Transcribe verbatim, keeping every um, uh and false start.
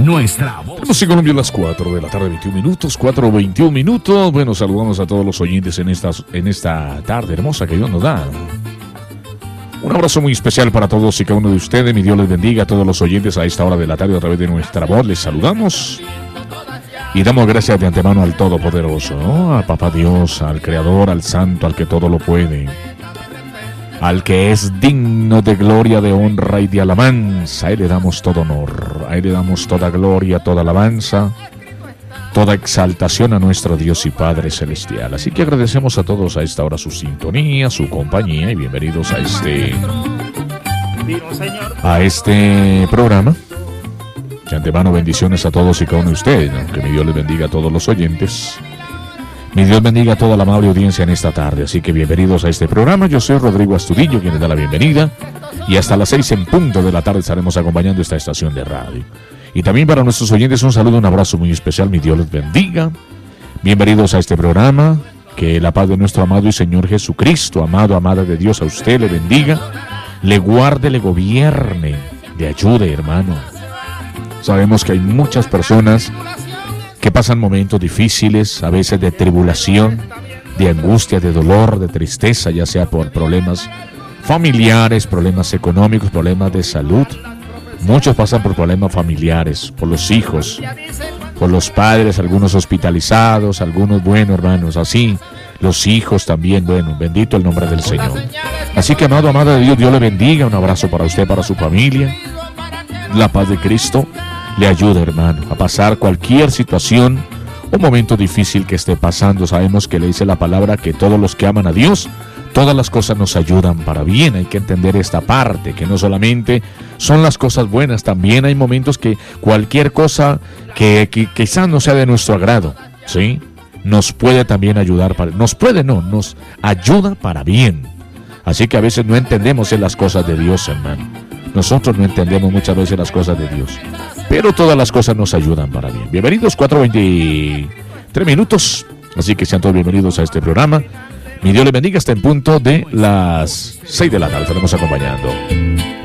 nuestra voz. Tenemos en Colombia las cuatro de la tarde, veintiún minutos, cuatro veintiún minutos. Bueno, saludamos a todos los oyentes en esta, en esta tarde hermosa que Dios nos da. Un abrazo muy especial para todos y cada uno de ustedes. Mi Dios les bendiga a todos los oyentes a esta hora de la tarde a través de nuestra voz. Les saludamos y damos gracias de antemano al Todopoderoso, ¿no? A Papá Dios, al Creador, al Santo, al que todo lo puede, al que es digno de gloria, de honra y de alabanza. A Él le damos todo honor, a Él le damos toda gloria, toda alabanza, toda exaltación a nuestro Dios y Padre Celestial. Así que agradecemos a todos a esta hora su sintonía, su compañía, y bienvenidos a este a este programa. De antemano, bendiciones a todos y cada uno de ustedes, ¿no? Que mi Dios les bendiga a todos los oyentes. Mi Dios bendiga a toda la amable audiencia en esta tarde. Así que bienvenidos a este programa. Yo soy Rodrigo Astudillo, quien les da la bienvenida. Y hasta las seis en punto de la tarde estaremos acompañando esta estación de radio. Y también para nuestros oyentes un saludo, un abrazo muy especial. Mi Dios les bendiga. Bienvenidos a este programa. Que la paz de nuestro amado y Señor Jesucristo, amado, amada de Dios, a usted le bendiga, le guarde, le gobierne, le ayude, hermano. Sabemos que hay muchas personas que pasan momentos difíciles, a veces de tribulación, de angustia, de dolor, de tristeza, ya sea por problemas familiares, problemas económicos, problemas de salud. Muchos pasan por problemas familiares, por los hijos, por los padres, algunos hospitalizados, algunos, bueno, hermanos, así, los hijos también, bueno, bendito el nombre del Señor. Así que, amado, amada de Dios, Dios le bendiga, un abrazo para usted, para su familia, la paz de Cristo le ayuda, hermano, a pasar cualquier situación o momento difícil que esté pasando. Sabemos que le dice la palabra que todos los que aman a Dios, todas las cosas nos ayudan para bien. Hay que entender esta parte, que no solamente son las cosas buenas, también hay momentos que cualquier cosa que, que quizás no sea de nuestro agrado, ¿sí?, nos puede también ayudar, para, nos puede, no, nos ayuda para bien. Así que a veces no entendemos en las cosas de Dios, hermano. Nosotros no entendemos muchas veces las cosas de Dios, pero todas las cosas nos ayudan para bien. Bienvenidos, cuatro veintitrés minutos, así que sean todos bienvenidos a este programa. Mi Dios les bendiga, hasta en punto de las seis de la tarde estaremos acompañando.